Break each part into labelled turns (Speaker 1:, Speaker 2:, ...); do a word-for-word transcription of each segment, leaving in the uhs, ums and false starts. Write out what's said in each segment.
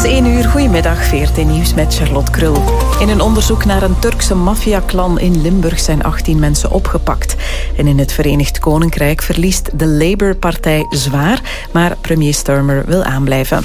Speaker 1: is één uur. Goedemiddag, V R T Nieuws met Charlotte Krul. In een onderzoek naar een Turkse maffiaklan in Limburg zijn achttien mensen opgepakt. En in het Verenigd Koninkrijk verliest de Labour-partij zwaar, maar premier Starmer wil aanblijven.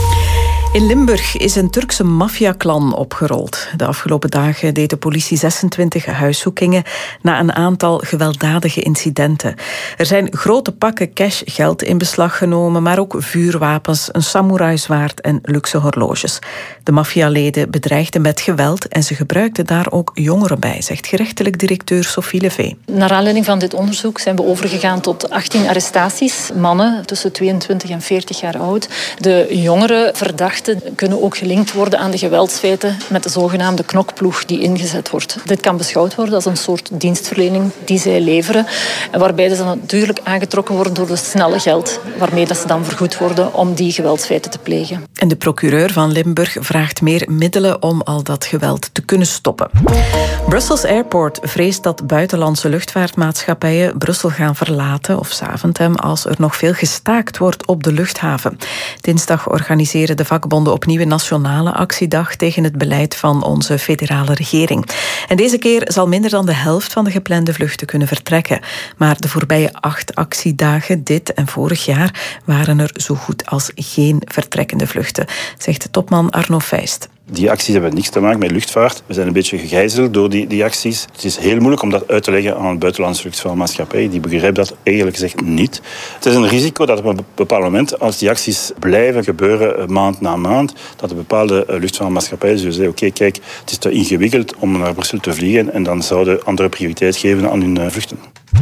Speaker 1: In Limburg is een Turkse maffiaklan opgerold. De afgelopen dagen deed de politie zesentwintig huiszoekingen na een aantal gewelddadige incidenten. Er zijn grote pakken cashgeld in beslag genomen, maar ook vuurwapens, een samoeraizwaard en luxe horloges. De maffialeden bedreigden met geweld en ze gebruikten daar ook jongeren bij, zegt gerechtelijk directeur Sophie Levee.
Speaker 2: Naar aanleiding van dit onderzoek zijn we overgegaan tot achttien arrestaties. Mannen tussen tweeëntwintig en veertig jaar oud. De jongere verdachten kunnen ook gelinkt worden aan de geweldsfeiten met de zogenaamde knokploeg die ingezet wordt. Dit kan beschouwd worden als een soort dienstverlening die zij leveren, en waarbij ze dan natuurlijk aangetrokken worden door de snelle geld waarmee dat ze dan vergoed worden om die geweldsfeiten te plegen.
Speaker 1: En de procureur van Limburg vraagt meer middelen om al dat geweld te kunnen stoppen. Brussels Airport vreest dat buitenlandse luchtvaartmaatschappijen Brussel gaan verlaten of Zaventem als er nog veel gestaakt wordt op de luchthaven. Dinsdag organiseren de vakbonden opnieuw een nationale actiedag tegen het beleid van onze federale regering. En deze keer zal minder dan de helft van de geplande vluchten kunnen vertrekken. Maar de voorbije acht actiedagen, dit en vorig jaar, waren er zo goed als geen vertrekkende vluchten, zegt de topman Arno Feist.
Speaker 3: Die acties hebben niks te maken met luchtvaart. We zijn een beetje gegijzeld door die, die acties. Het is heel moeilijk om dat uit te leggen aan een buitenlandse luchtvaartmaatschappij. Die begrijpen dat eigenlijk gezegd niet. Het is een risico dat op een bepaald moment, als die acties blijven gebeuren maand na maand, dat de bepaalde luchtvaartmaatschappijen zullen zeggen, oké, okay, kijk, het is te ingewikkeld om naar Brussel te vliegen en dan zouden andere prioriteit geven aan hun vluchten.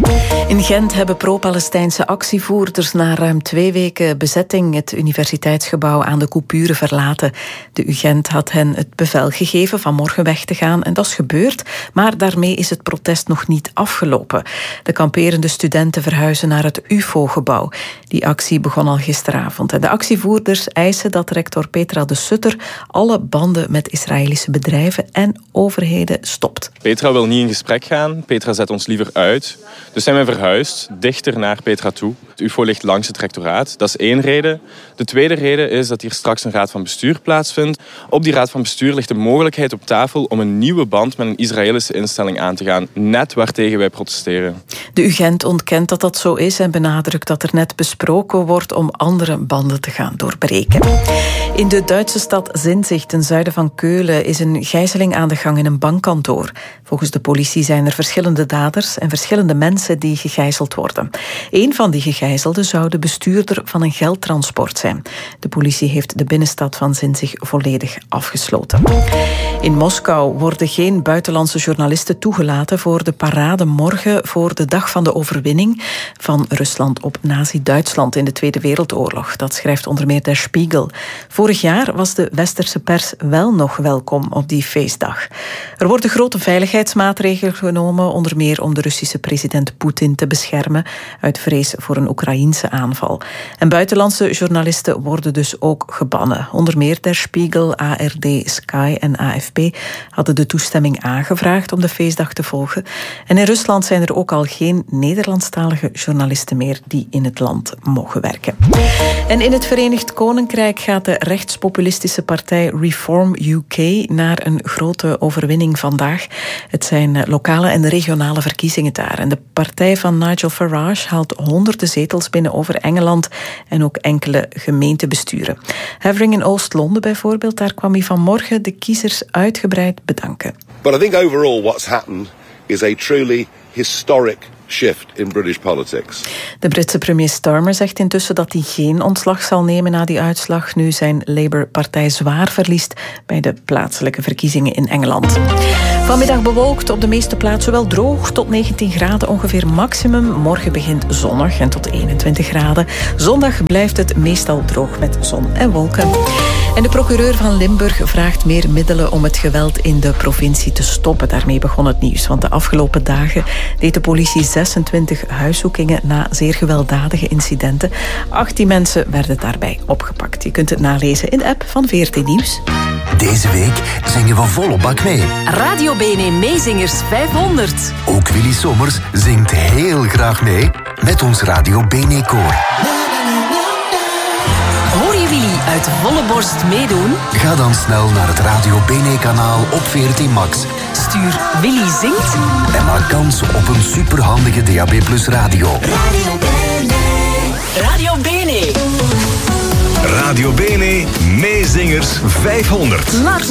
Speaker 1: In Gent hebben pro-Palestijnse actievoerders na ruim twee weken bezetting het universiteitsgebouw aan de coupure verlaten. De U Gent had hen het bevel gegeven van morgen weg te gaan en dat is gebeurd, maar daarmee is het protest nog niet afgelopen. De kamperende studenten verhuizen naar het U F O-gebouw. Die actie begon al gisteravond en de actievoerders eisen dat rector Petra de Sutter alle banden met Israëlische bedrijven en overheden stopt.
Speaker 4: Petra wil niet in gesprek gaan, Petra zet ons liever uit. Dus zijn we verhuisd, dichter naar Petra toe. Het U F O ligt langs het rectoraat, dat is één reden. De tweede reden is dat hier straks een raad van bestuur plaatsvindt. Op die raad van bestuur ligt de mogelijkheid op tafel om een nieuwe band met een Israëlische instelling aan te gaan, net waartegen wij protesteren.
Speaker 1: De U Gent ontkent dat dat zo is en benadrukt dat er net besproken wordt om andere banden te gaan doorbreken. In de Duitse stad Zinzig, ten zuiden van Keulen, is een gijzeling aan de gang in een bankkantoor. Volgens de politie zijn er verschillende daders en verschillende mensen die gegijzeld worden. Een van die gegijzelden zou de bestuurder van een geldtransport zijn. De politie heeft de binnenstad van Zinzig volledig afgesloten. In Moskou worden geen buitenlandse journalisten toegelaten voor de parade morgen voor de dag van de overwinning van Rusland op Nazi-Duitsland in de Tweede Wereldoorlog. Dat schrijft onder meer Der Spiegel. Vorig jaar was de westerse pers wel nog welkom op die feestdag. Er worden grote veiligheidsmaatregelen genomen, onder meer om de Russische president Poetin te beschermen uit vrees voor een Oekraïense aanval. En buitenlandse journalisten worden dus ook gebannen. Onder meer Der Spiegel, A R D, Sky en A F P hadden de toestemming aangevraagd om de feestdag te volgen. En in Rusland zijn er ook al geen Nederlandstalige journalisten meer die in het land mogen werken. En in het Verenigd Koninkrijk gaat de rechtspopulistische partij Reform U K naar een grote overwinning vandaag. Het zijn lokale en regionale verkiezingen daar. En de partij van Nigel Farage haalt honderden zetels binnen over Engeland en ook enkele gemeentebesturen. Havering in Oost-Londen bijvoorbeeld, daar kwam hij vanmorgen de kiezers uitgebreid bedanken.
Speaker 5: But I think overall what's happened is a truly historic shift in British politics.
Speaker 1: De Britse premier Starmer zegt intussen dat hij geen ontslag zal nemen na die uitslag, nu zijn Labour-partij zwaar verliest bij de plaatselijke verkiezingen in Engeland. Vanmiddag bewolkt, op de meeste plaatsen wel droog, tot negentien graden ongeveer maximum. Morgen begint zonnig en tot eenentwintig graden. Zondag blijft het meestal droog met zon en wolken. En de procureur van Limburg vraagt meer middelen om het geweld in de provincie te stoppen. Daarmee begon het nieuws, want de afgelopen dagen deed de politie zesentwintig huiszoekingen na zeer gewelddadige incidenten. achttien mensen werden daarbij opgepakt. Je kunt het nalezen in de app van V R T Nieuws.
Speaker 6: Deze week zingen we volle bak mee.
Speaker 7: Radio B N E Meezingers vijfhonderd.
Speaker 6: Ook Willy Sommers zingt heel graag mee met ons Radio B N E Koor.
Speaker 7: Hoor je Mee Willy uit volle borst meedoen?
Speaker 6: Ga dan snel naar het Radio Bene-kanaal op veertien Max.
Speaker 7: Stuur Willy zingt
Speaker 6: En maak kans op een superhandige D A B plus radio.
Speaker 7: Radio Bene. Radio Bene.
Speaker 8: Radio Bene Meezingers vijfhonderd.
Speaker 7: Lars